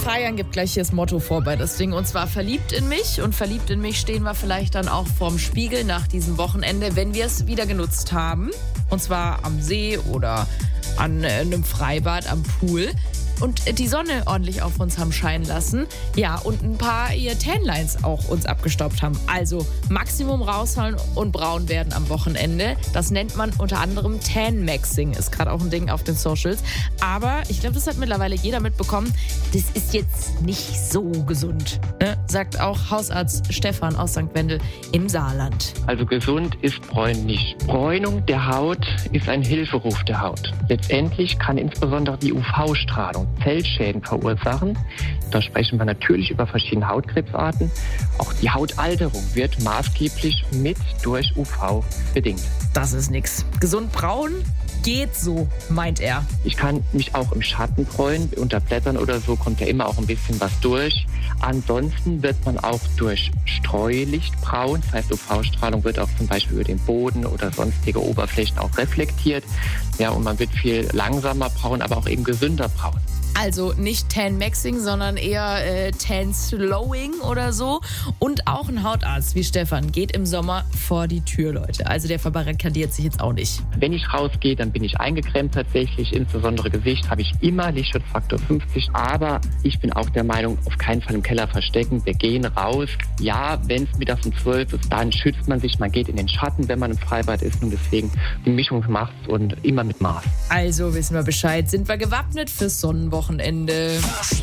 Kajan gibt gleich hier das Motto vor bei das Ding. Und zwar verliebt in mich. Und verliebt in mich stehen wir vielleicht dann auch vorm Spiegel nach diesem Wochenende, wenn wir es wieder genutzt haben. Und zwar am See oder an einem Freibad, am Pool. Und die Sonne ordentlich auf uns haben scheinen lassen. Ja, und ein paar ihr Tanlines auch uns abgestaubt haben. Also Maximum rausholen und braun werden am Wochenende. Das nennt man unter anderem Tan-Maxing. Ist gerade auch ein Ding auf den Socials. Aber ich glaube, das hat mittlerweile jeder mitbekommen. Das ist jetzt nicht so gesund, ne? Sagt auch Hausarzt Stefan aus St. Wendel im Saarland. Also gesund ist Bräunen nicht. Bräunung der Haut ist ein Hilferuf der Haut. Letztendlich kann insbesondere die UV-Strahlung Zellschäden verursachen. Da sprechen wir natürlich über verschiedene Hautkrebsarten. Auch die Hautalterung wird maßgeblich mit durch UV bedingt. Das ist nix. Gesund braun geht so, meint er. Ich kann mich auch im Schatten bräunen. Unter Blättern oder so kommt ja immer auch ein bisschen was durch. Ansonsten wird man auch durch Streulicht braun. Das heißt, UV-Strahlung wird auch zum Beispiel über den Boden oder sonstige Oberflächen auch reflektiert. Ja, und man wird viel langsamer braun, aber auch eben gesünder braun. Also nicht Tan-Maxing, sondern eher Tan-Slowing oder so. Und auch ein Hautarzt wie Stefan geht im Sommer vor die Tür, Leute. Also der verbarrikadiert sich jetzt auch nicht. Wenn ich rausgehe, dann bin ich eingecremt tatsächlich. Insbesondere Gesicht habe ich immer Lichtschutzfaktor 50. Aber ich bin auch der Meinung, auf keinen Fall im Keller verstecken. Wir gehen raus. Ja, wenn es mittags um 12 ist, dann schützt man sich. Man geht in den Schatten, wenn man im Freibad ist. Und deswegen die Mischung macht's und immer mit Maß. Also wissen wir Bescheid. Sind wir gewappnet fürs Sonnenwochenende?